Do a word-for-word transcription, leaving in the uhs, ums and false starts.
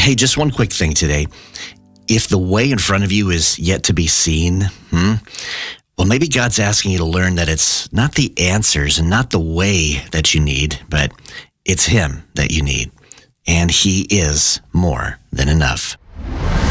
Hey, just one quick thing today. If the way in front of you is yet to be seen, hmm, well, maybe God's asking you to learn that it's not the answers and not the way that you need, but it's Him that you need. And He is more than enough.